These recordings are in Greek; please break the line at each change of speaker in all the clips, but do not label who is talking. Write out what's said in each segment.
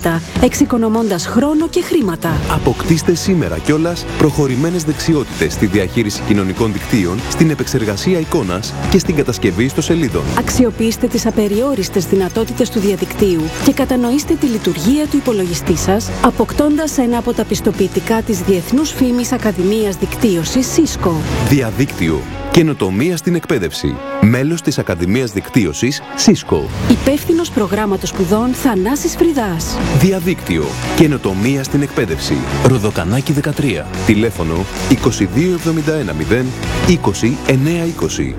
ταχύτητα, εξοικονομώντας χρόνο και χρήματα.
Αποκτήστε σήμερα κιόλας προχωρημένες δεξιότητες στη διαχείριση κοινωνικών δικτύων, στην επεξεργασία εικόνας και στην κατασκευή ιστοσελίδων.
Αξιοποιήστε τις απεριόριστες δυνατότητες του διαδικτύου και κατανοήστε τη λειτουργία του υπολογιστή σας, αποκτώντας ένα από τα πιστοποιητικά της Διεθνούς Φήμης Ακαδημίας Δικτύωσης Cisco.
Διαδίκτυο. Καινοτομία στην εκπαίδευση. Μέλος της Ακαδημίας Δικτύωσης Cisco.
Υπεύθυνος προγράμματος σπουδών Θανάσης Φριδάς.
Διαδίκτυο. Καινοτομία στην εκπαίδευση. Ροδοκανάκι 13. Τηλέφωνο 2271 0 20 920.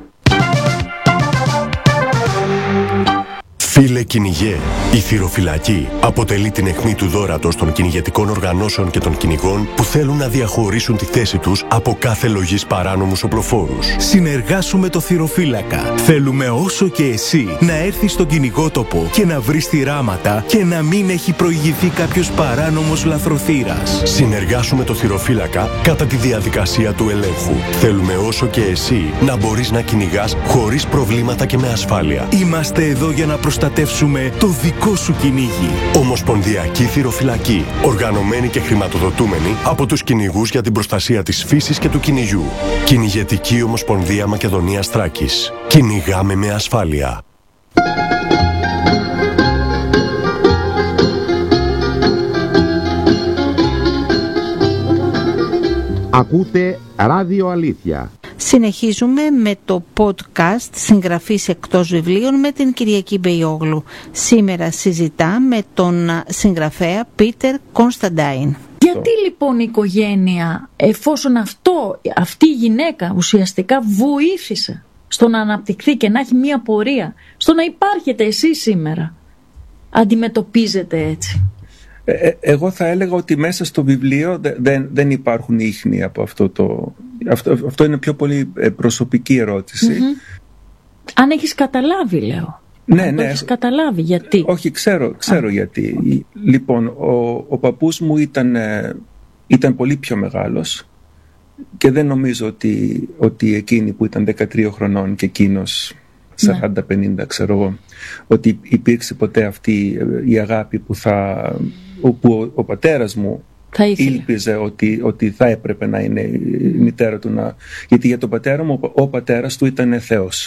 Φίλε κυνηγέ, η θυροφυλακή αποτελεί την αιχμή του δώρατος των κυνηγετικών οργανώσεων και των κυνηγών που θέλουν να διαχωρίσουν τη θέση τους από κάθε λογής παράνομους οπλοφόρους.
Συνεργάσου με το θυροφύλακα. Θέλουμε όσο και εσύ να έρθεις στον κυνηγότοπο και να βρεις θυράματα και να μην έχει προηγηθεί κάποιος παράνομος λαθροθύρας.
Συνεργάσου με το θυροφύλακα κατά τη διαδικασία του ελέγχου. Θέλουμε όσο και εσύ να μπορείς να κυνηγάς χωρίς προβλήματα και με ασφάλεια.
Είμαστε εδώ για να προστατεύσουμε το δικό σου κυνήγι.
Ομοσπονδιακή Θυροφυλακή. Οργανωμένη και χρηματοδοτούμενη από τους κυνηγούς για την προστασία της φύσης και του κυνηγιού. Κυνηγετική Ομοσπονδία Μακεδονίας Θράκης. Κυνηγάμε με ασφάλεια.
Ακούτε Ράδιο Αλήθεια.
Συνεχίζουμε με το podcast συγγραφής εκτός βιβλίων με την Κυριακή Μπεϊόγλου. Σήμερα συζητά με τον συγγραφέα Πίτερ Κωνσταντάιν.
Γιατί λοιπόν η οικογένεια, εφόσον αυτή η γυναίκα ουσιαστικά βοήθησε στο να αναπτυχθεί και να έχει μία πορεία, στο να υπάρχετε εσείς σήμερα, αντιμετωπίζετε έτσι?
Εγώ θα έλεγα ότι μέσα στο βιβλίο δεν υπάρχουν ίχνη από αυτό είναι πιο πολύ προσωπική ερώτηση.
Αν έχεις καταλάβει, λέω.
Ναι.
Έχεις καταλάβει γιατί?
Όχι, ξέρω γιατί. Λοιπόν, ο παππούς μου ήταν πολύ πιο μεγάλος και δεν νομίζω ότι εκείνη που ήταν 13 χρονών και εκείνος 40-50, ξέρω εγώ, ότι υπήρξε ποτέ αυτή η αγάπη που ο πατέρας μου ήλπιζε ότι θα έπρεπε να είναι η μητέρα του. Γιατί για τον πατέρα μου ο πατέρας του ήταν Θεός.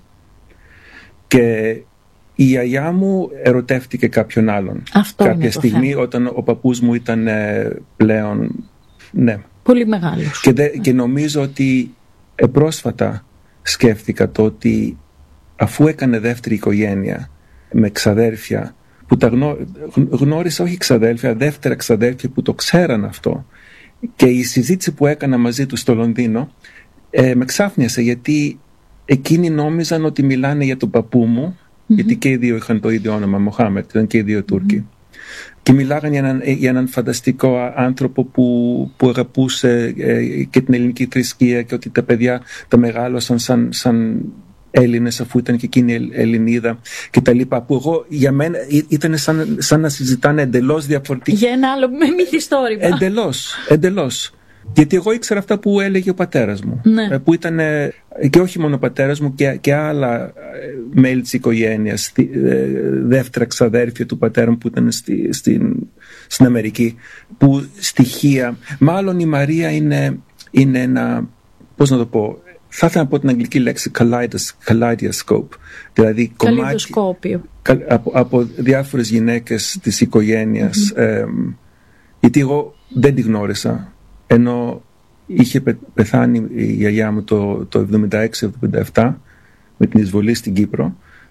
Και η γιαγιά μου ερωτεύτηκε κάποιον άλλον κάποια στιγμή όταν ο παππούς μου ήταν πλέον
πολύ μεγάλος.
Και νομίζω ότι πρόσφατα σκέφτηκα το ότι αφού έκανε δεύτερη οικογένεια με ξαδέρφια που τα γνώρισα, όχι ξαδέλφια, δεύτερα ξαδέλφια που το ξέραν αυτό, και η συζήτηση που έκανα μαζί του στο Λονδίνο με ξάφνιασε, γιατί εκείνοι νόμιζαν ότι μιλάνε για τον παππού μου, γιατί και οι δύο είχαν το ίδιο όνομα, Μοχάμετ, ήταν και οι δύο Τούρκοι, και μιλάγαν για έναν φανταστικό άνθρωπο που αγαπούσε και την ελληνική θρησκεία και ότι τα παιδιά τα μεγάλωσαν σαν Έλληνες αφού ήταν και εκείνη Ελληνίδα και τα λοιπά, που για μένα ήταν σαν να συζητάνε εντελώς διαφορετικά.
Για ένα άλλο μυθιστόρημα.
Εντελώς. Γιατί εγώ ήξερα αυτά που έλεγε ο πατέρας μου. Που ήταν, και όχι μόνο ο πατέρας μου, και άλλα μέλη της οικογένειας, δεύτερα ξαδέρφια του πατέρα μου που ήταν στην Αμερική, που στοιχεία. Μάλλον η Μαρία είναι ένα, πώς να το πω, θα ήθελα να πω την αγγλική λέξη kaleidoscope, δηλαδή κομμάτι από διάφορες γυναίκες της οικογένειας, γιατί εγώ δεν τη γνώρισα, ενώ είχε πεθάνει η γιαγιά μου το 76-77 με την εισβολή στην Κύπρο,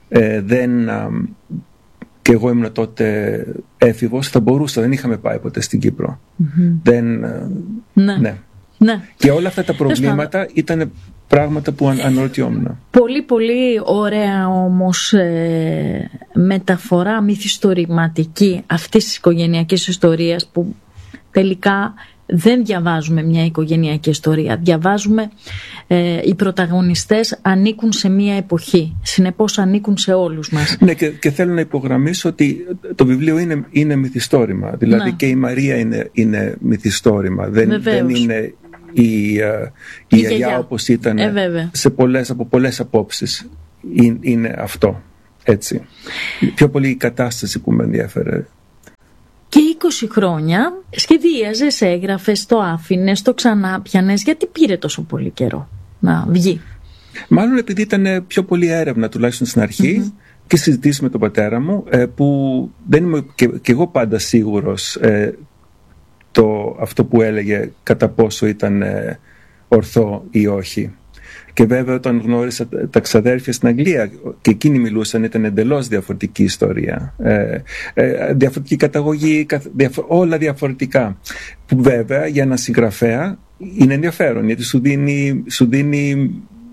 και εγώ ήμουν τότε έφηβος, θα μπορούσα, δεν είχαμε πάει ποτέ στην Κύπρο.
Ναι.
Και όλα αυτά τα προβλήματα ήταν πράγματα που αναρωτιόμουν.
Πολύ πολύ ωραία όμως μεταφορά μυθιστορηματική αυτής της οικογενειακής ιστορίας, που τελικά δεν διαβάζουμε μια οικογενειακή ιστορία. Διαβάζουμε, οι πρωταγωνιστές ανήκουν σε μια εποχή, συνεπώς ανήκουν σε όλους μας.
Ναι, και θέλω να υπογραμμίσω ότι το βιβλίο είναι μυθιστόρημα. Δηλαδή και η Μαρία είναι μυθιστόρημα. Δεν είναι η γιαγιά όπως ήταν από πολλές απόψεις. Είναι αυτό, έτσι. Πιο πολύ η κατάσταση που με ενδιαφέρε.
20 χρόνια σχεδίαζες, έγραφες, το άφηνες, το ξανά πιάνες. Γιατί πήρε τόσο πολύ καιρό να βγει?
Μάλλον επειδή ήταν πιο πολύ έρευνα, τουλάχιστον στην αρχή, και συζητήσεις με τον πατέρα μου, που δεν είμαι και εγώ πάντα σίγουρος αυτό που έλεγε κατά πόσο ήταν ορθό ή όχι. Και βέβαια όταν γνώρισα τα ξαδέρφια στην Αγγλία και εκείνοι μιλούσαν, ήταν εντελώς διαφορετική ιστορία. Διαφορετική καταγωγή, όλα διαφορετικά. Που βέβαια για ένα συγγραφέα είναι ενδιαφέρον, γιατί σου δίνει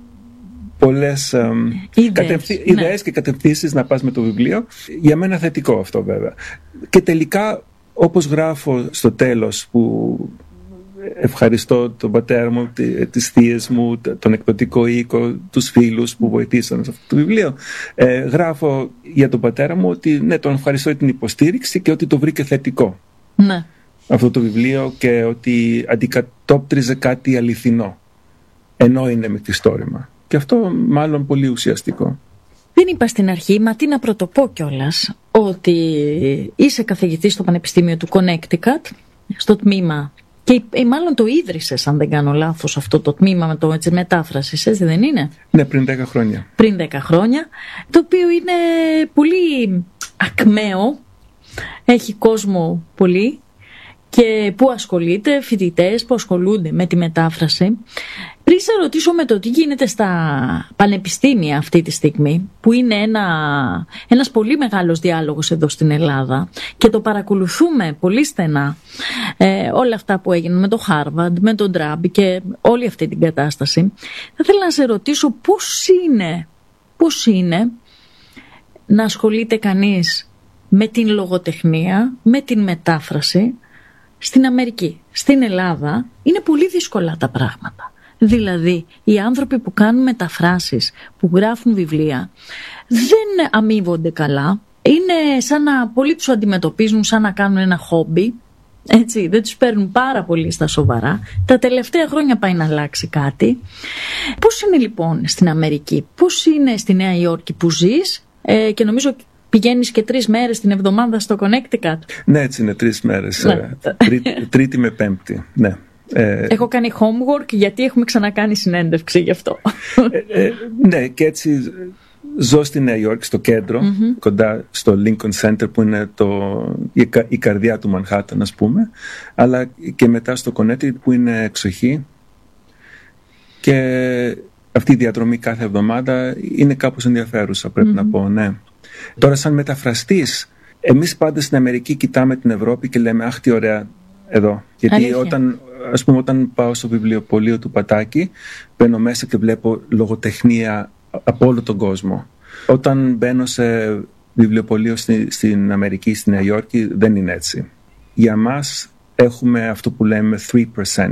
πολλές ιδέες και κατευθύνσεις να πας με το βιβλίο. Για μένα θετικό αυτό βέβαια. Και τελικά, όπως γράφω στο τέλος, που ευχαριστώ τον πατέρα μου, τις θείες μου, τον εκδοτικό οίκο, τους φίλους που βοηθήσαν σε αυτό το βιβλίο, γράφω για τον πατέρα μου ότι ναι, τον ευχαριστώ για την υποστήριξη και ότι το βρήκε θετικό αυτό το βιβλίο, και ότι αντικατόπτριζε κάτι αληθινό, ενώ είναι μυθιστόρημα. Και αυτό μάλλον πολύ ουσιαστικό.
Δεν είπα στην αρχή, μα τι να πρωτοπώ κιόλας, ότι είσαι καθηγητής στο Πανεπιστήμιο του Connecticut, στο τμήμα, και μάλλον το ίδρυσες, αν δεν κάνω λάθος, αυτό το τμήμα με το μετάφρασης, έτσι δεν είναι?
Ναι, πριν 10 χρόνια.
Πριν 10 χρόνια, το οποίο είναι πολύ ακμαίο, έχει κόσμο πολύ, και που ασχολείται, φοιτητές που ασχολούνται με τη μετάφραση. Πριν σε ρωτήσω με το τι γίνεται στα πανεπιστήμια αυτή τη στιγμή, που είναι ένας πολύ μεγάλος διάλογος εδώ στην Ελλάδα και το παρακολουθούμε πολύ στενά, όλα αυτά που έγιναν με το Harvard, με τον Τραμπ και όλη αυτή την κατάσταση, θα ήθελα να σε ρωτήσω πώς είναι να ασχολείται κανείς με την λογοτεχνία, με την μετάφραση στην Αμερική. Στην Ελλάδα είναι πολύ δύσκολα τα πράγματα. Δηλαδή, οι άνθρωποι που κάνουν μεταφράσεις, που γράφουν βιβλία, δεν αμείβονται καλά. Είναι σαν να πολλοί τους αντιμετωπίζουν σαν να κάνουν ένα χόμπι. Έτσι, δεν τους παίρνουν πάρα πολύ στα σοβαρά. Τα τελευταία χρόνια πάει να αλλάξει κάτι. Πώς είναι λοιπόν στην Αμερική? Πώς είναι στη Νέα Υόρκη που ζεις? Και νομίζω πηγαίνεις και 3 μέρες την εβδομάδα στο Connecticut.
Ναι, έτσι είναι, 3 μέρες. Τρίτη με Πέμπτη, ναι.
Έχω κάνει homework, γιατί έχουμε ξανακάνει συνέντευξη γι' αυτό.
Ναι, και έτσι ζω στη Νέα Υόρκη, στο κέντρο, κοντά στο Lincoln Center, που είναι η καρδιά του Μανχάταν, ας πούμε, αλλά και μετά στο Connecticut, που είναι εξοχή, και αυτή η διαδρομή κάθε εβδομάδα είναι κάπως ενδιαφέρουσα, πρέπει να πω, ναι. Τώρα, σαν μεταφραστής, εμείς πάντα στην Αμερική κοιτάμε την Ευρώπη και λέμε αχ, τι ωραία εδώ. Γιατί όταν πάω στο βιβλιοπωλείο του Πατάκη, μπαίνω μέσα και βλέπω λογοτεχνία από όλο τον κόσμο. Όταν μπαίνω σε βιβλιοπωλείο στην Αμερική, στη Νέα Υόρκη, δεν είναι έτσι. Για μας έχουμε αυτό που λέμε 3%.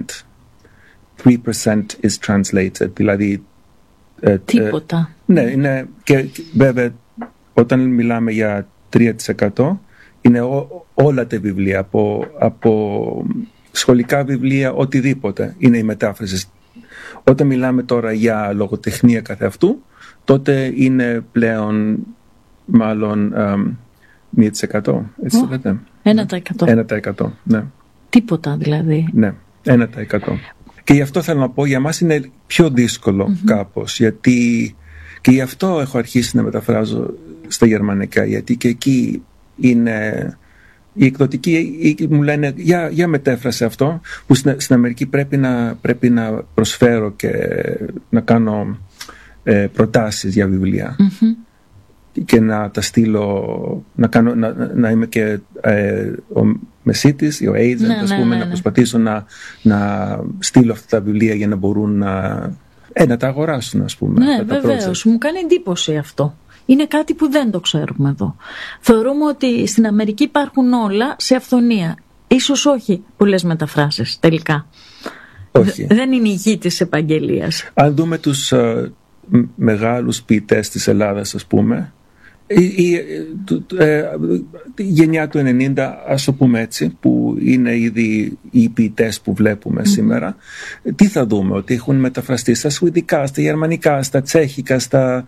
3% is translated, δηλαδή
τίποτα.
Ναι, είναι, και βέβαια όταν μιλάμε για 3%, είναι όλα τα βιβλία, από σχολικά βιβλία, οτιδήποτε είναι η μετάφραση. Όταν μιλάμε τώρα για λογοτεχνία καθ' αυτού, τότε είναι πλέον μάλλον 1%, έτσι το λέτε? 1%, ναι.
Τίποτα δηλαδή.
Ναι, 1%. Και γι' αυτό θέλω να πω, για μας είναι πιο δύσκολο κάπως, γιατί και γι' αυτό έχω αρχίσει να μεταφράζω στα γερμανικά, γιατί και εκεί είναι οι εκδοτικοί μου λένε για μετέφρασε αυτό, που στην Αμερική πρέπει να προσφέρω και να κάνω προτάσεις για βιβλία και να τα στείλω, να είμαι και ο μεσίτης, ο agent, ας πούμε, να προσπαθήσω να στείλω αυτά τα βιβλία για να μπορούν να τα αγοράσουν, ας πούμε.
Ναι, βεβαίως. Μου κάνει εντύπωση αυτό. Είναι κάτι που δεν το ξέρουμε εδώ. Θεωρούμε ότι στην Αμερική υπάρχουν όλα σε αυθονία. Ίσως όχι πολλές μεταφράσεις τελικά.
Όχι.
Δεν είναι η γη της επαγγελίας.
Αν δούμε τους μεγάλους ποιητές της Ελλάδας, ας πούμε, η γενιά του 90, ας το πούμε έτσι, που είναι ήδη οι ποιητές που βλέπουμε σήμερα, τι θα δούμε? Ότι έχουν μεταφραστεί στα σουηδικά, στα γερμανικά, στα τσέχικα, στα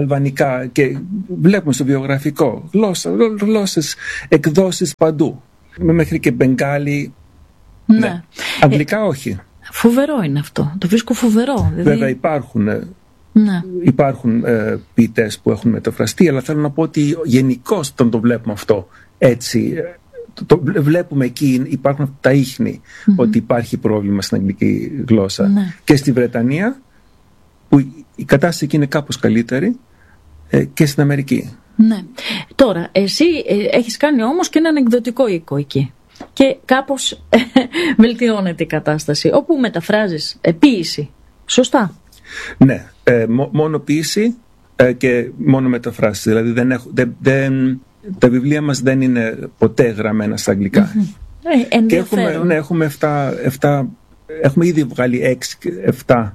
αλβανικά, και βλέπουμε στο βιογραφικό γλώσσες, εκδόσεις παντού. μέχρι και Μπενγκάλι.
Ναι.
Αγγλικά όχι.
Φοβερό είναι αυτό. Το βρίσκω φοβερό.
Βέβαια υπάρχουν ποιητές που έχουν μεταφραστεί, αλλά θέλω να πω ότι γενικώς όταν το βλέπουμε αυτό έτσι, το βλέπουμε εκεί, υπάρχουν τα ίχνη ότι υπάρχει πρόβλημα στην αγγλική γλώσσα. Και στη Βρετανία, που η κατάσταση εκεί είναι κάπως καλύτερη, και στην Αμερική.
Ναι. Τώρα, εσύ έχεις κάνει όμως και ένα ανεκδοτικό οίκο εκεί. Και κάπως βελτιώνεται η κατάσταση, όπου μεταφράζεις ποίηση. Σωστά?
Ναι, μόνο ποίηση και μόνο μεταφράσεις. Δηλαδή τα βιβλία μας δεν είναι ποτέ γραμμένα στα αγγλικά.
Και
έχουμε ήδη βγάλει 6-7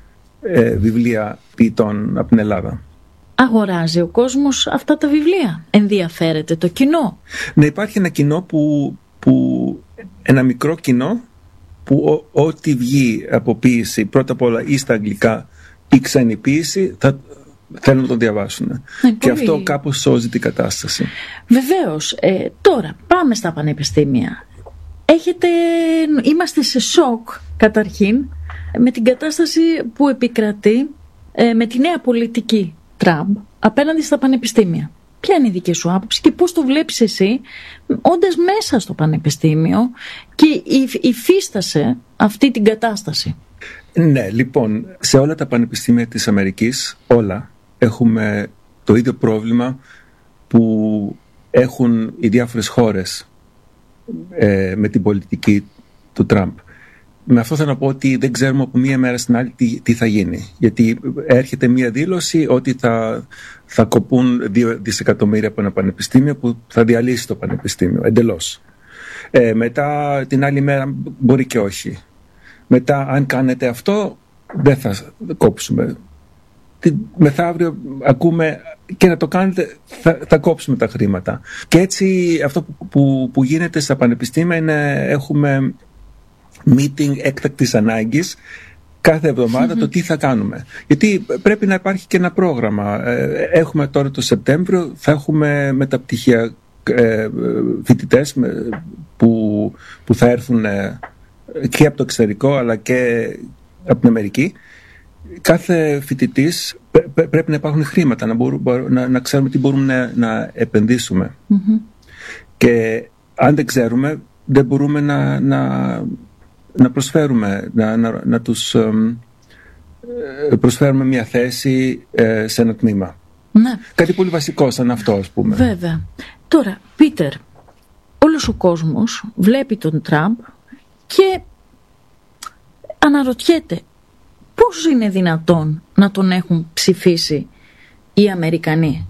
βιβλία ποιητών από την Ελλάδα.
Αγοράζει ο κόσμος αυτά τα βιβλία? Ενδιαφέρεται το κοινό?
Ναι, υπάρχει ένα κοινό ένα μικρό κοινό που ό,τι βγει από ποίηση, πρώτα απ' όλα ή στα αγγλικά ή ξένη ποίηση, θα θέλουν να το διαβάσουν. Και αυτό κάπως σώζει την κατάσταση.
Βεβαίως. Τώρα πάμε στα πανεπιστήμια. Είμαστε σε σοκ καταρχήν με την κατάσταση που επικρατεί με τη νέα πολιτική Τραμπ απέναντι στα πανεπιστήμια. Ποια είναι η δική σου άποψη και πώς το βλέπεις εσύ, όντας μέσα στο πανεπιστήμιο και υφίστασε αυτή την κατάσταση?
Ναι, λοιπόν, σε όλα τα πανεπιστήμια της Αμερικής, όλα, έχουμε το ίδιο πρόβλημα που έχουν οι διάφορες χώρες με την πολιτική του Τραμπ. Με αυτό θέλω να πω ότι δεν ξέρουμε από μία μέρα στην άλλη τι θα γίνει. Γιατί έρχεται μία δήλωση ότι θα κοπούν 2 δισεκατομμύρια από ένα πανεπιστήμιο που θα διαλύσει το πανεπιστήμιο εντελώς. Μετά την άλλη μέρα μπορεί και όχι. Μετά αν κάνετε αυτό δεν θα κόψουμε. Μεθαύριο ακούμε και να το κάνετε θα κόψουμε τα χρήματα. Και έτσι αυτό που γίνεται στα πανεπιστήμια είναι έχουμε meeting έκτακτης ανάγκης κάθε εβδομάδα το τι θα κάνουμε. Γιατί πρέπει να υπάρχει και ένα πρόγραμμα. Έχουμε τώρα το Σεπτέμβριο, θα έχουμε μεταπτυχία φοιτητές που θα έρθουν και από το εξωτερικό αλλά και από την Αμερική. Κάθε φοιτητής πρέπει να υπάρχουν χρήματα, να ξέρουμε τι μπορούμε να επενδύσουμε. Και αν δεν ξέρουμε, δεν μπορούμε να προσφέρουμε, να τους προσφέρουμε μια θέση σε ένα τμήμα.
Ναι.
Κάτι πολύ βασικό σαν αυτό, ας πούμε.
Βέβαια. Τώρα, Πίτερ, όλος ο κόσμος βλέπει τον Τραμπ και αναρωτιέται πώς είναι δυνατόν να τον έχουν ψηφίσει οι Αμερικανοί.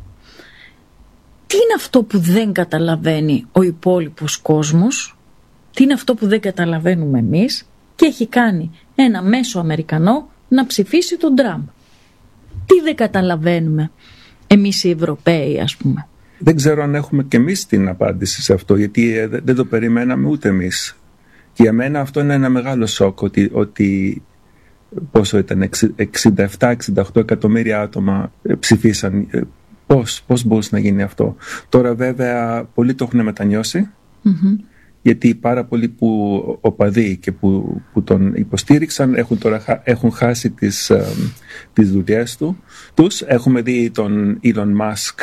Τι είναι αυτό που δεν καταλαβαίνει ο υπόλοιπος κόσμος, τι είναι αυτό που δεν καταλαβαίνουμε εμείς και έχει κάνει ένα μέσο Αμερικανό να ψηφίσει τον Τραμπ? Τι δεν καταλαβαίνουμε εμείς οι Ευρωπαίοι, ας πούμε?
Δεν ξέρω αν έχουμε και εμείς την απάντηση σε αυτό, γιατί δεν το περιμέναμε ούτε εμείς. Και για μένα αυτό είναι ένα μεγάλο σοκ, ότι πόσο ήταν, 67-68 εκατομμύρια άτομα ψηφίσαν. Πώς μπορούσε να γίνει αυτό? Τώρα βέβαια πολλοί το έχουν μετανιώσει, γιατί πάρα πολλοί που οπαδοί και που τον υποστήριξαν έχουν χάσει τις δουλειές τους. Έχουμε δει τον Elon Musk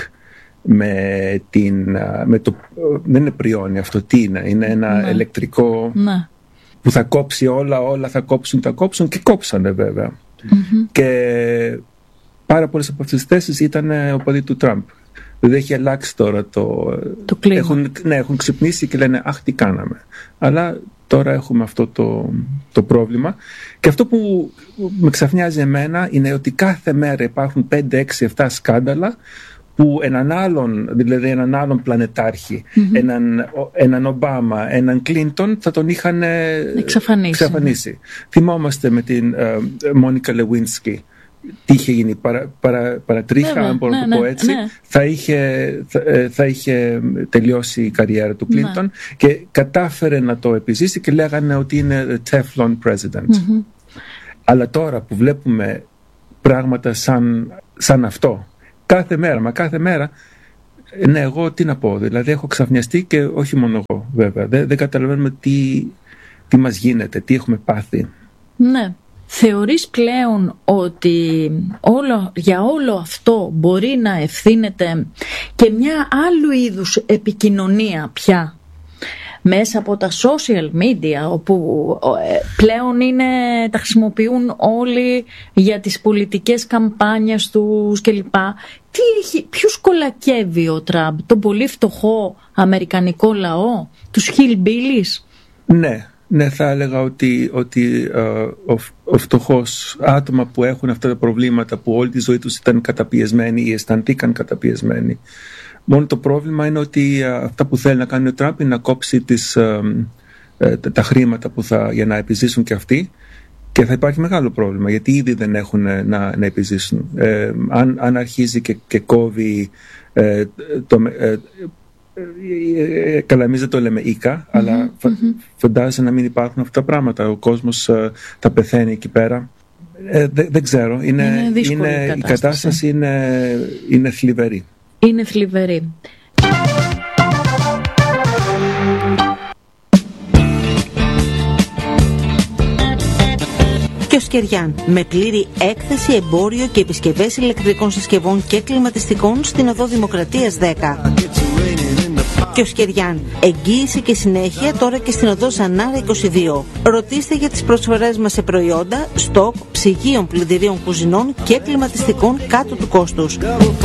με το, δεν είναι πριόνι αυτό, τι είναι ένα ηλεκτρικό που θα κόψει όλα θα κόψουν και κόψανε βέβαια. Και πάρα πολλές από αυτές τις θέσεις ήταν οπαδοί του Τραμπ. Δηλαδή έχει αλλάξει τώρα το κλίμα. Έχουν ξυπνήσει και λένε αχ, τι κάναμε. Αλλά τώρα έχουμε αυτό το πρόβλημα. Και αυτό που με ξαφνιάζει εμένα είναι ότι κάθε μέρα υπάρχουν 5, 6, 7 σκάνδαλα που έναν άλλον πλανετάρχη, έναν Ομπάμα, έναν Κλίντον θα τον είχαν εξαφανίσει. Θυμόμαστε με την Μόνικα Λεουίνσκι τι είχε γίνει, παρατρίχα, αν μπορώ να το πω έτσι. Θα είχε τελειώσει η καριέρα του Κλίντον και κατάφερε να το επιζήσει και λέγανε ότι είναι Teflon President. Αλλά τώρα που βλέπουμε πράγματα σαν αυτό κάθε μέρα, ναι, εγώ τι να πω, δηλαδή έχω ξαφνιαστεί και όχι μόνο εγώ. βέβαια. Δεν καταλαβαίνουμε τι μας γίνεται, τι έχουμε πάθει.
Ναι. Θεωρείς πλέον ότι για όλο αυτό μπορεί να ευθύνεται και μια άλλου είδους επικοινωνία πια μέσα από τα social media, όπου πλέον τα χρησιμοποιούν όλοι για τις πολιτικές καμπάνιες τους κλπ. Ποιους κολακεύει ο Τραμπ, τον πολύ φτωχό αμερικανικό λαό, τους hillbillies?
Ναι, θα έλεγα ότι ο φτωχός άτομα που έχουν αυτά τα προβλήματα, που όλη τη ζωή τους ήταν καταπιεσμένοι ή αισθανθήκαν καταπιεσμένοι. Μόνο το πρόβλημα είναι ότι αυτά που θέλει να κάνει ο Τραμπ είναι να κόψει τα χρήματα για να επιζήσουν και αυτοί, και θα υπάρχει μεγάλο πρόβλημα γιατί ήδη δεν έχουν να επιζήσουν. Αν αρχίζει και κόβει καλά, εμείς δεν το λέμε οίκα, αλλά φαντάζεσαι να μην υπάρχουν αυτά τα πράγματα. Ο κόσμος θα πεθαίνει εκεί πέρα. Δεν ξέρω. Η κατάσταση είναι θλιβερή.
Είναι θλιβερή.
Κιοσκεριάν, με πλήρη έκθεση, εμπόριο και επισκευές ηλεκτρικών συσκευών και κλιματιστικών στην Οδό Δημοκρατίας 10. Κιοσκεριάν, εγγύηση και συνέχεια τώρα και στην Οδό Ζανάρα 22. Ρωτήστε για τις προσφορές μας σε προϊόντα, στόκ, ψυγείων, πλυντηρίων κουζινών και κλιματιστικών κάτω του κόστους.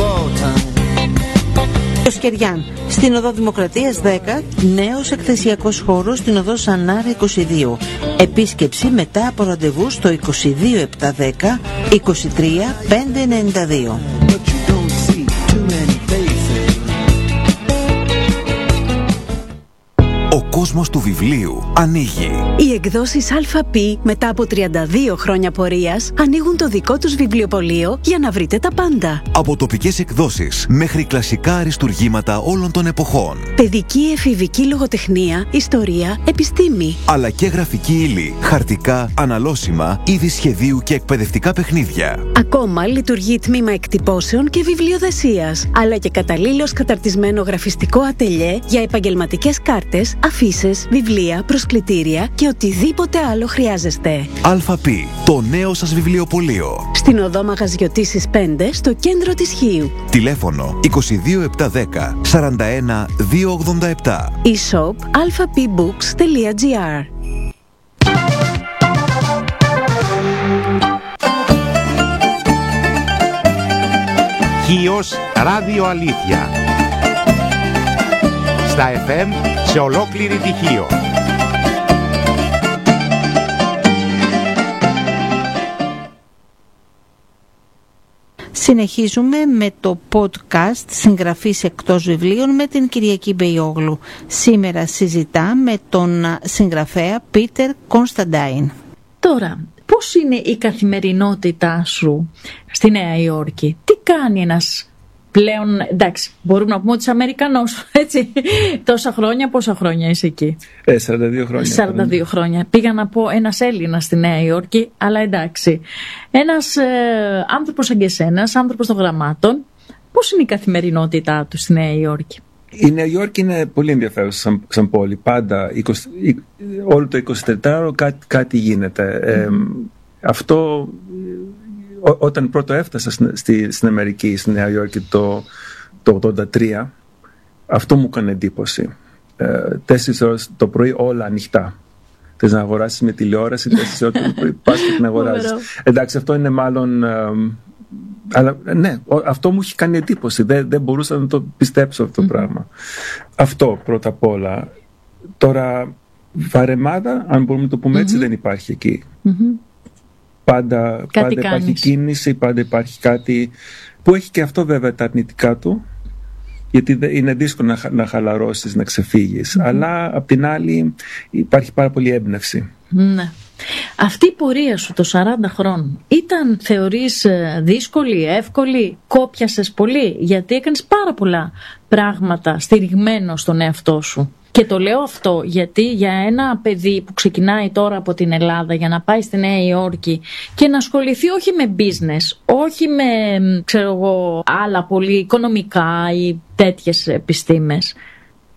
Κιοσκεριάν, στην Οδό Δημοκρατίας 10, νέος εκθεσιακός χώρος στην Οδό Ζανάρα 22. Επίσκεψη μετά από ραντεβού στο 22710 23 592.
Ο κόσμος του βιβλίου ανοίγει.
Οι εκδόσεις ΑΠ μετά από 32 χρόνια πορείας ανοίγουν το δικό τους βιβλιοπωλείο για να βρείτε τα πάντα.
Από τοπικές εκδόσεις μέχρι κλασικά αριστουργήματα όλων των εποχών.
Παιδική, εφηβική λογοτεχνία, ιστορία, επιστήμη.
Αλλά και γραφική ύλη, χαρτικά, αναλώσιμα, είδη σχεδίου και εκπαιδευτικά παιχνίδια.
Ακόμα λειτουργεί τμήμα εκτυπώσεων και βιβλιοδεσίας. Αλλά και καταλήλως καταρτισμένο γραφιστικό ατελιέ για επαγγελματικές κάρτες, αφίσες, βιβλία, προσκλητήρια και οτιδήποτε άλλο χρειάζεστε.
ΑΠ, το νέο σας βιβλιοπωλείο.
Στην Οδό Μαγαζιωτήσης 5, στο κέντρο της Χίου.
Τηλέφωνο 22710 41 287.
E-shop alphapbooks.gr.
Χίος Ράδιο Αλήθεια. Στα FM σε ολόκληρη τη Χίο.
Συνεχίζουμε με το podcast συγγραφής εκτός βιβλίων με την Κυριακή Μπεϊόγλου. Σήμερα συζητά με τον συγγραφέα Πίτερ Κωνσταντάιν.
Τώρα, πώς είναι η καθημερινότητά σου στη Νέα Υόρκη? Τι κάνει ένας πλέον, εντάξει, μπορούμε να πούμε ότι είσαι Αμερικανός, έτσι, πόσα χρόνια είσαι εκεί?
42 χρόνια.
42 χρόνια. Πήγα να πω ένας Έλληνας στη Νέα Υόρκη, αλλά εντάξει. Ένας άνθρωπος σαν και εσένας, άνθρωπος των γραμμάτων, πώς είναι η καθημερινότητά του στη Νέα Υόρκη?
Η Νέα Υόρκη είναι πολύ ενδιαφέρουσα σαν πόλη. Πάντα, όλο το 24ωρο κάτι γίνεται. Αυτό... Όταν πρώτο έφτασα στην Αμερική, στη Νέα Υόρκη το 1983, αυτό μου έκανε εντύπωση. 4 ώρες το πρωί όλα ανοιχτά. Θες να αγοράσεις με τηλεόραση, 4 ώρες το πρωί πας και την αγοράζεις. Εντάξει, αυτό είναι μάλλον... αλλά ναι, αυτό μου έχει κάνει εντύπωση. Δεν μπορούσα να το πιστέψω αυτό το πράγμα. Αυτό πρώτα απ' όλα. Τώρα, βαρεμάδα, αν μπορούμε να το πούμε έτσι, δεν υπάρχει εκεί. Πάντα υπάρχει κίνηση, πάντα υπάρχει κάτι που έχει και αυτό βέβαια τα αρνητικά του, γιατί είναι δύσκολο να χαλαρώσεις, να ξεφύγεις, αλλά απ' την άλλη υπάρχει πάρα πολύ έμπνευση.
Ναι. Αυτή η πορεία σου το 40 χρόνων ήταν, θεωρείς, δύσκολη, εύκολη? Κόπιασες πολύ? Γιατί έκανες πάρα πολλά πράγματα στηριγμένο στον εαυτό σου. Και το λέω αυτό γιατί για ένα παιδί που ξεκινάει τώρα από την Ελλάδα για να πάει στη Νέα Υόρκη και να ασχοληθεί όχι με business, όχι με, ξέρω εγώ, άλλα πολύ οικονομικά ή τέτοιες επιστήμες, τι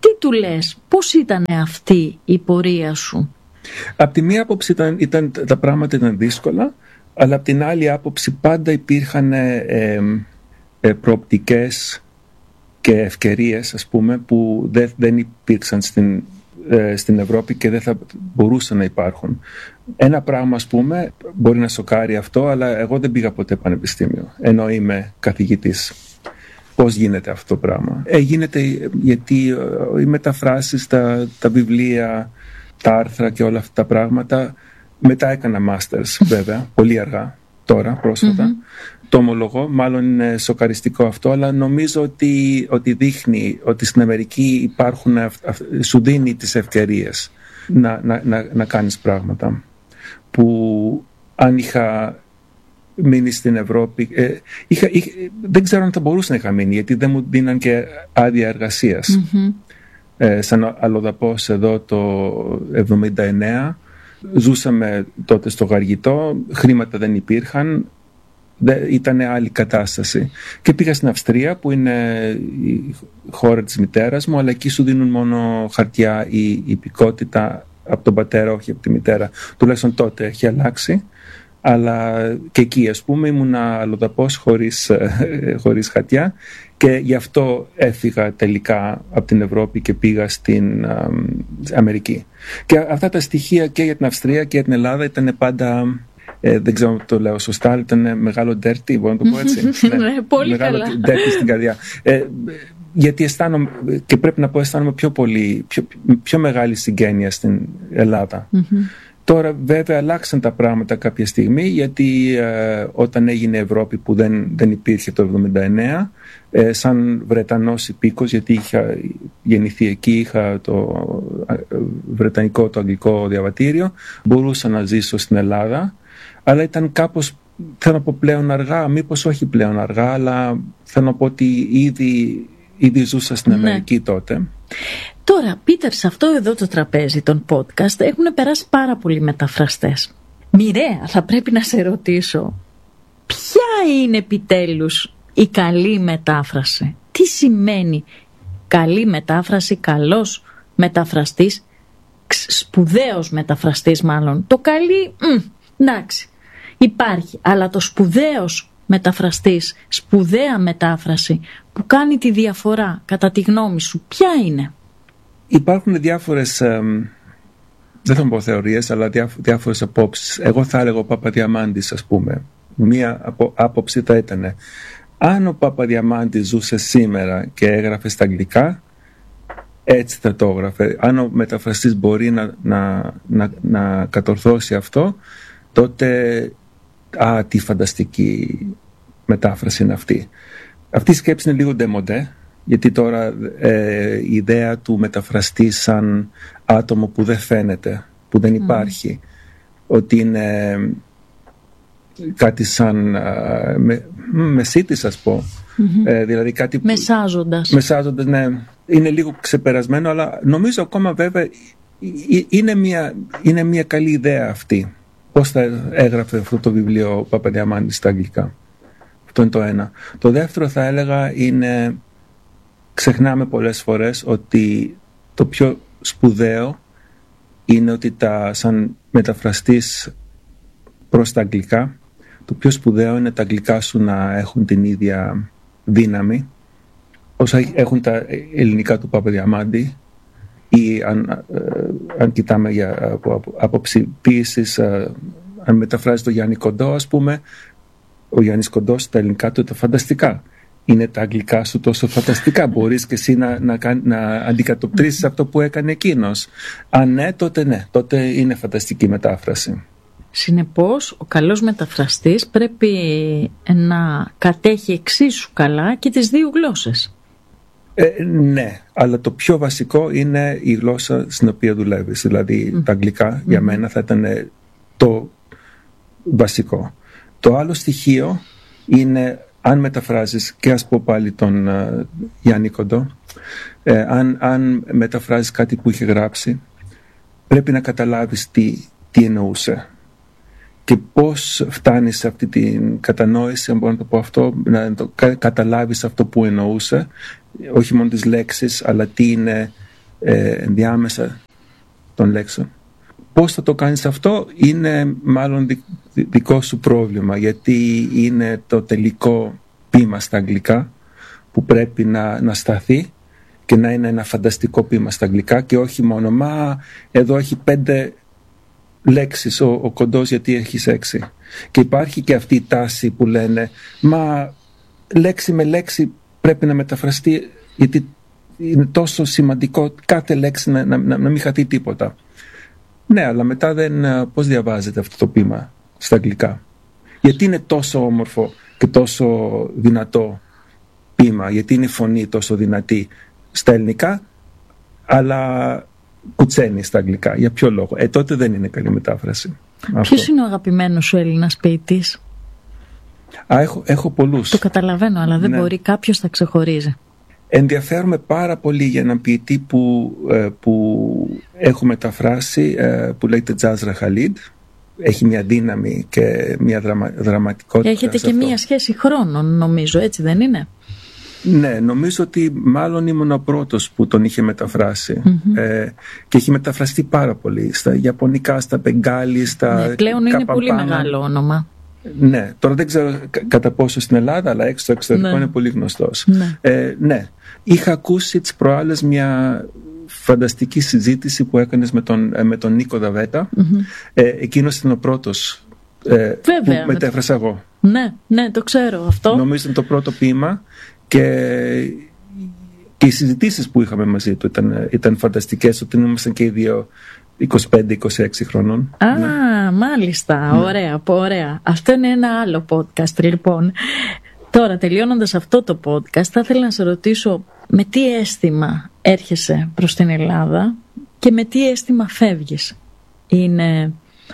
Τι του λες, πώς ήταν αυτή η πορεία σου?
Απ' τη μία άποψη τα πράγματα ήταν δύσκολα, αλλά απ' την άλλη άποψη πάντα υπήρχαν προοπτικές και ευκαιρίες, ας πούμε, που δεν υπήρξαν στην Ευρώπη και δεν θα μπορούσαν να υπάρχουν. Ένα πράγμα, ας πούμε, μπορεί να σοκάρει αυτό, αλλά εγώ δεν πήγα ποτέ πανεπιστήμιο, ενώ είμαι καθηγητής. Πώς γίνεται αυτό το πράγμα? Γίνεται γιατί οι μεταφράσεις, τα βιβλία, τα άρθρα και όλα αυτά τα πράγματα. Μετά έκανα masters, βέβαια, πολύ αργά, τώρα, πρόσφατα. Το ομολογώ, μάλλον είναι σοκαριστικό αυτό, αλλά νομίζω ότι δείχνει ότι στην Αμερική σου δίνει τις ευκαιρίες να κάνεις πράγματα που αν είχα μείνει στην Ευρώπη, δεν ξέρω αν θα μπορούσα να είχα μείνει, γιατί δεν μου δίναν και άδεια εργασίας. Σαν αλλοδαπός εδώ το 1979, ζούσαμε τότε στο Γαργιτό, χρήματα δεν υπήρχαν, ήταν άλλη κατάσταση. Και πήγα στην Αυστρία, που είναι η χώρα της μητέρας μου, αλλά εκεί σου δίνουν μόνο χαρτιά ή υπηκότητα από τον πατέρα, όχι από τη μητέρα. Τουλάχιστον τότε έχει αλλάξει. Αλλά και εκεί, ας πούμε, ήμουν αλλοδαπός χωρίς χαρτιά, και γι' αυτό έφυγα τελικά από την Ευρώπη και πήγα στην Αμερική. Και αυτά τα στοιχεία και για την Αυστρία και για την Ελλάδα ήταν πάντα, δεν ξέρω αν το λέω σωστά, ήταν μεγάλο ντέρτι, μπορώ να το πω έτσι?
Ναι, πολύ
μεγάλο
καλά.
ντέρτι στην καρδιά. Γιατί αισθάνομαι, και πρέπει να πω, αισθάνομαι πιο μεγάλη συγγένεια στην Ελλάδα. Τώρα βέβαια αλλάξαν τα πράγματα κάποια στιγμή, γιατί όταν έγινε Ευρώπη, που δεν υπήρχε το 1979, σαν Βρετανός υπήκος, γιατί είχα γεννηθεί εκεί, είχα το βρετανικό, το αγγλικό διαβατήριο, μπορούσα να ζήσω στην Ελλάδα, αλλά ήταν κάπως, θέλω να πω, πλέον αργά, μήπως όχι πλέον αργά, αλλά θέλω να πω ότι ήδη ζούσα στην Αμερική τότε.
Τώρα, Πίτερ, σε αυτό εδώ το τραπέζι των podcast έχουν περάσει πάρα πολλοί μεταφραστές. Μοιραία, θα πρέπει να σε ρωτήσω, ποια είναι επιτέλους η καλή μετάφραση? Τι σημαίνει καλή μετάφραση, καλός μεταφραστής, σπουδαίος μεταφραστής μάλλον? Το καλή, εντάξει, υπάρχει, αλλά το σπουδαίος μεταφραστής, σπουδαία μετάφραση που κάνει τη διαφορά, κατά τη γνώμη σου, ποια είναι?
Υπάρχουν διάφορες, δεν θα πω θεωρίες, αλλά διάφορες απόψεις. Εγώ θα έλεγα ο Παπαδιαμάντης, ας πούμε. Μία άποψη θα ήταν, αν ο Παπαδιαμάντης ζούσε σήμερα και έγραφε στα αγγλικά, έτσι θα το έγραφε. Αν ο μεταφραστής μπορεί να κατορθώσει αυτό, τότε τι φανταστική μετάφραση είναι αυτή. Αυτή η σκέψη είναι λίγο ντεμοντέ, γιατί τώρα η ιδέα του μεταφραστή σαν άτομο που δεν φαίνεται, που δεν υπάρχει, ότι είναι κάτι σαν μεσίτης, ας πω, δηλαδή κάτι
μεσάζοντας,
ναι, είναι λίγο ξεπερασμένο, αλλά νομίζω ακόμα βέβαια είναι μια καλή ιδέα αυτή. Πώς θα έγραφε αυτό το βιβλίο ο Παπαδιαμάντης στα αγγλικά? Αυτό είναι το ένα. Το δεύτερο θα έλεγα είναι, ξεχνάμε πολλές φορές ότι το πιο σπουδαίο είναι ότι σαν μεταφραστής προς τα αγγλικά, το πιο σπουδαίο είναι τα αγγλικά σου να έχουν την ίδια δύναμη όσα έχουν τα ελληνικά του Παπαδιαμάντη, ή αν κοιτάμε από άποψη ποίησης, αν μεταφράζει το Γιάννη Κοντό, ας πούμε, ο Γιάννης Κοντός τα ελληνικά του ήταν φανταστικά. Είναι τα αγγλικά σου τόσο φανταστικά? Μπορείς και εσύ να αντικατοπτρίσεις αυτό που έκανε εκείνος? Αν ναι, τότε είναι φανταστική μετάφραση.
Συνεπώς, ο καλός μεταφραστής πρέπει να κατέχει εξίσου καλά και τις δύο γλώσσες.
Ναι, αλλά το πιο βασικό είναι η γλώσσα στην οποία δουλεύεις. Δηλαδή τα αγγλικά για μένα θα ήταν το βασικό. Το άλλο στοιχείο είναι, αν μεταφράζεις, και ας πω πάλι τον Γιάννη Κοντό, αν μεταφράζεις κάτι που είχε γράψει, πρέπει να καταλάβεις τι εννοούσε και πώς φτάνεις σε αυτή την κατανόηση, αν μπορώ να το πω αυτό, να καταλάβεις αυτό που εννοούσε, όχι μόνο τις λέξεις, αλλά τι είναι ενδιάμεσα των λέξεων. Πώς θα το κάνεις αυτό είναι μάλλον δικό σου πρόβλημα, γιατί είναι το τελικό ποίημα στα αγγλικά που πρέπει να σταθεί και να είναι ένα φανταστικό ποίημα στα αγγλικά και όχι μόνο «Μα εδώ έχει 5 λέξεις ο κοντός γιατί έχεις 6». Και υπάρχει και αυτή η τάση που λένε «Μα λέξη με λέξη πρέπει να μεταφραστεί γιατί είναι τόσο σημαντικό κάθε λέξη να μην χαθεί τίποτα». Ναι, αλλά μετά πώς διαβάζεται αυτό το ποίημα στα αγγλικά? Γιατί είναι τόσο όμορφο και τόσο δυνατό ποίημα? Γιατί είναι η φωνή τόσο δυνατή στα ελληνικά αλλά κουτσένει στα αγγλικά? Για ποιο λόγο? Τότε δεν είναι καλή μετάφραση.
Ποιος είναι ο αγαπημένος σου Έλληνας ποιητής?
Έχω πολλούς.
Το καταλαβαίνω, αλλά δεν μπορεί κάποιος να ξεχωρίζει.
Ενδιαφέρομαι πάρα πολύ για έναν ποιητή που έχω μεταφράσει, που λέγεται Τζάζρα Χαλίντ. Έχει μια δύναμη και μια δραματικότητα.
Έχετε και μια σχέση χρόνων, νομίζω, έτσι δεν είναι?
Ναι, νομίζω ότι μάλλον ήμουν ο πρώτος που τον είχε μεταφράσει. Και έχει μεταφραστεί πάρα πολύ στα Ιαπωνικά, στα Μπεγκάλι, στα
πλέον είναι πολύ μεγάλο όνομα.
Ναι, τώρα δεν ξέρω κατά πόσο στην Ελλάδα, αλλά έξω στο εξωτερικό είναι πολύ γνωστός. Ναι. Είχα ακούσει τις προάλλες μια φανταστική συζήτηση που έκανες με τον Νίκο Δαβέτα. Εκείνος ήταν ο πρώτος που μετέφρασα εγώ.
Ναι, το ξέρω αυτό.
Νομίζω είναι το πρώτο ποίημα και οι συζητήσεις που είχαμε μαζί του ήταν φανταστικές, όταν ήμασταν και οι δύο 25-26 χρονών.
Μάλιστα, ωραία. Αυτό είναι ένα άλλο podcast λοιπόν. Τώρα, τελειώνοντας αυτό το podcast, θα ήθελα να σε ρωτήσω με τι αίσθημα έρχεσαι προς την Ελλάδα και με τι αίσθημα φεύγεις? Είναι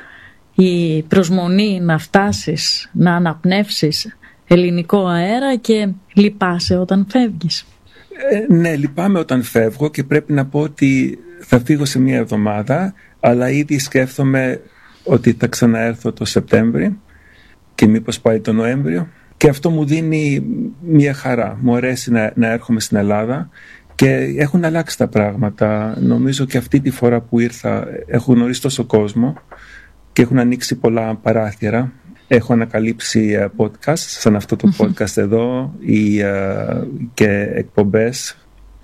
η προσμονή να φτάσεις, να αναπνεύσεις ελληνικό αέρα και λυπάσαι όταν φεύγεις?
Ναι, λυπάμαι όταν φεύγω και πρέπει να πω ότι θα φύγω σε μια εβδομάδα, αλλά ήδη σκέφτομαι ότι θα ξαναέρθω το Σεπτέμβρη και μήπως πάει το Νοέμβριο, και αυτό μου δίνει μια χαρά. Μου αρέσει να έρχομαι στην Ελλάδα και έχουν αλλάξει τα πράγματα. Νομίζω και αυτή τη φορά που ήρθα έχω γνωρίσει τόσο κόσμο και έχουν ανοίξει πολλά παράθυρα. Έχω ανακαλύψει podcast σαν αυτό το podcast εδώ και εκπομπές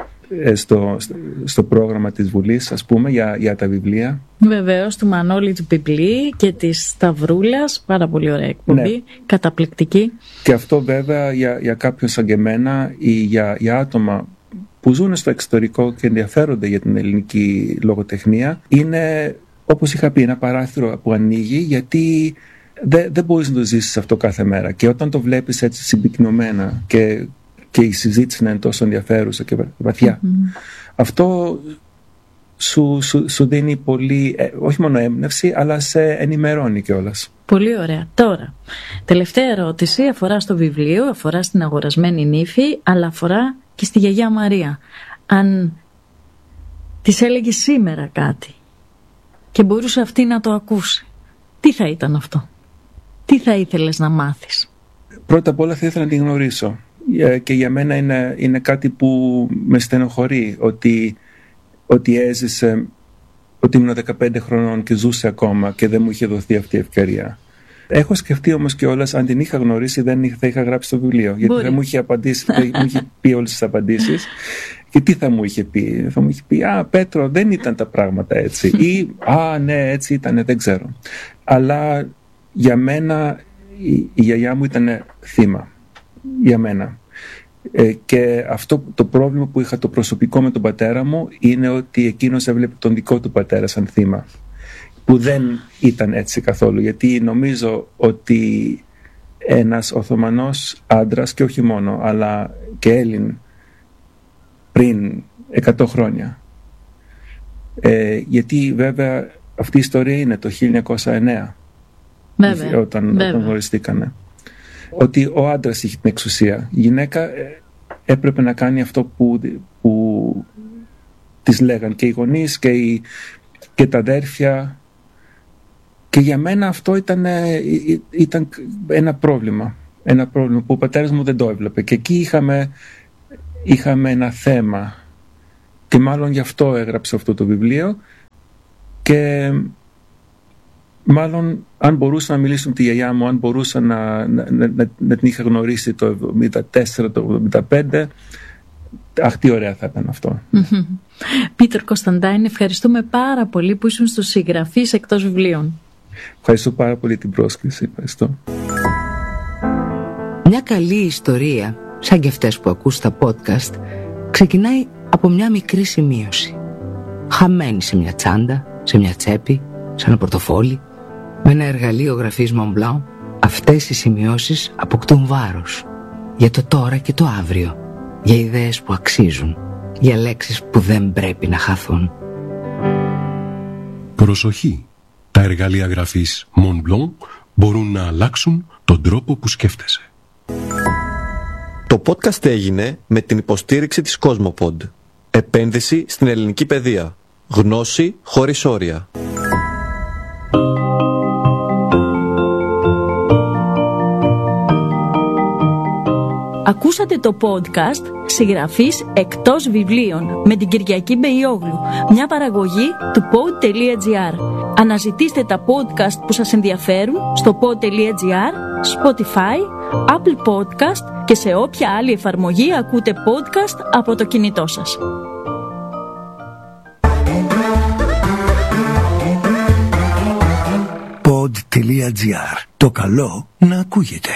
στο πρόγραμμα της Βουλής, ας πούμε, για τα βιβλία.
Βεβαίως, του Μανώλη του Πιπλή και της Σταυρούλας, πάρα πολύ ωραία εκπομπή, ναι. Καταπληκτική.
Και αυτό βέβαια για κάποιον σαν και εμένα ή για άτομα που ζουν στο εξωτερικό και ενδιαφέρονται για την ελληνική λογοτεχνία, είναι, όπως είχα πει, ένα παράθυρο που ανοίγει, γιατί δεν μπορείς να το ζήσεις αυτό κάθε μέρα, και όταν το βλέπεις έτσι συμπυκνωμένα και η συζήτηση να είναι τόσο ενδιαφέρουσα και βαθιά, αυτό σου δίνει πολύ, όχι μόνο έμπνευση, αλλά σε ενημερώνει κιόλας.
Πολύ ωραία. Τώρα, τελευταία ερώτηση αφορά στο βιβλίο, αφορά στην αγορασμένη νύφη, αλλά αφορά και στη γιαγιά Μαρία. Αν της έλεγε σήμερα κάτι και μπορούσε αυτή να το ακούσει, τι θα ήταν αυτό? Τι θα ήθελες να μάθεις?
Πρώτα απ' όλα θα ήθελα να την γνωρίσω. Και για μένα είναι κάτι που με στενοχωρεί, ότι έζησε, ότι ήμουν 15 χρονών και ζούσε ακόμα και δεν μου είχε δοθεί αυτή η ευκαιρία. Έχω σκεφτεί όμως κιόλας, αν την είχα γνωρίσει δεν θα είχα γράψει το βιβλίο. Γιατί δεν μου είχε απαντήσει, δεν μου είχε πει όλες τις απαντήσεις. Και τι θα μου είχε πει? Θα μου είχε πει Πέτρο, δεν ήταν τα πράγματα έτσι, ή ναι, έτσι ήταν, δεν ξέρω. Αλλά για μένα η γιαγιά μου ήταν θύμα. Για μένα. Και αυτό το πρόβλημα που είχα το προσωπικό με τον πατέρα μου είναι ότι εκείνος έβλεπε τον δικό του πατέρα σαν θύμα, που δεν ήταν έτσι καθόλου, γιατί νομίζω ότι ένας Οθωμανός άντρας, και όχι μόνο, αλλά και Έλλην πριν 100 χρόνια, γιατί βέβαια αυτή η ιστορία είναι το 1909, όταν γνωριστήκανε, ότι ο άντρας είχε την εξουσία. Η γυναίκα έπρεπε να κάνει αυτό που της λέγαν και οι γονείς και τα αδέρφια, και για μένα αυτό ήταν ένα πρόβλημα που ο πατέρας μου δεν το έβλεπε, και εκεί είχαμε ένα θέμα Και μάλλον γι' αυτό έγραψα αυτό το βιβλίο. Και μάλλον αν μπορούσα να μιλήσω με τη γιαγιά μου, αν μπορούσα να την είχα γνωρίσει το 1974, το 1975, αχ, τι ωραία θα ήταν αυτό.
Πίτερ Κωνσταντάιν, ευχαριστούμε πάρα πολύ που ήσουν στους συγγραφείς εκτός βιβλίων.
Ευχαριστώ πάρα πολύ την πρόσκληση. Ευχαριστώ.
Μια καλή ιστορία, σαν και αυτές που ακούς στα podcast, ξεκινάει από μια μικρή σημείωση. Χαμένη σε μια τσάντα, σε μια τσέπη, σε ένα πορτοφόλι, με ένα εργαλείο γραφής Mont Blanc, αυτές οι σημειώσεις αποκτούν βάρος. Για το τώρα και το αύριο. Για ιδέες που αξίζουν. Για λέξεις που δεν πρέπει να χαθούν.
Προσοχή! Τα εργαλεία γραφής Mont Blanc μπορούν να αλλάξουν τον τρόπο που σκέφτεσαι.
Το podcast έγινε με την υποστήριξη της Cosmopod. Επένδυση στην ελληνική παιδεία. Γνώση χωρίς όρια.
Ακούσατε το podcast «Συγγραφής εκτός βιβλίων» με την Κυριακή Μπεϊόγλου, μια παραγωγή του pod.gr. Αναζητήστε τα podcast που σας ενδιαφέρουν στο pod.gr, Spotify, Apple Podcast και σε όποια άλλη εφαρμογή ακούτε podcast από το κινητό σας.
Pod.gr. Το καλό να ακούγεται.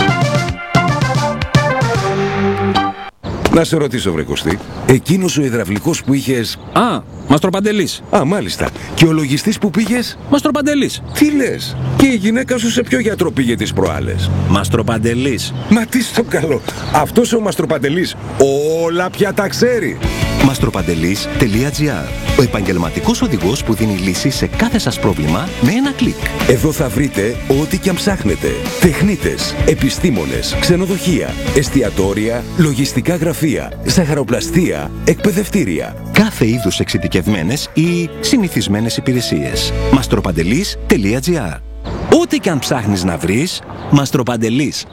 Να σε ρωτήσω, βρε Κωστή, εκείνος ο υδραυλικός που είχες...
Α, Μαστροπαντελής.
Α, μάλιστα. Και ο λογιστής που πήγες...
Μαστροπαντελής.
Τι λες? Και η γυναίκα σου σε ποιο γιατρό πήγε τις προάλλες?
Μαστροπαντελής.
Μα τι στο καλό. Αυτός ο Μαστροπαντελής όλα πια τα ξέρει.
Μαστροπαντελής.gr. Ο επαγγελματικός οδηγός που δίνει λύση σε κάθε σας πρόβλημα με ένα κλικ.
Εδώ θα βρείτε ό,τι και αν ψάχνετε. Τεχνίτες, επιστήμονες, ξενοδοχεία, εστιατόρια, λογιστικά γραφεία, ζαχαροπλαστεία, εκπαιδευτήρια.
Κάθε είδους εξειδικευμένες ή συνηθισμένες υπηρεσίες. Μαστροπαντελής.gr. Ό,τι και αν ψάχνεις να βρεις, Μαστροπαντελής.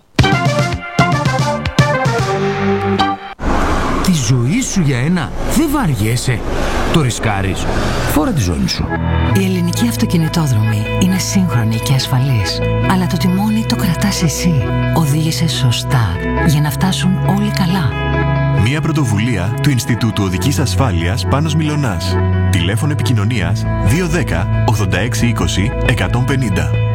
Τη ζωή σου για ένα δεν βαριέσαι. Το ρισκάρεις. Φόρα τη ζώνη σου.
Η ελληνική αυτοκινητόδρομη είναι σύγχρονη και ασφαλής. Αλλά το τιμόνι το κρατάς εσύ. Οδήγησε σωστά για να φτάσουν όλοι καλά.
Μια πρωτοβουλία του Ινστιτούτου Οδικής Ασφάλειας Πάνος Μιλωνάς. Τηλέφωνο επικοινωνίας 210 86 20 150.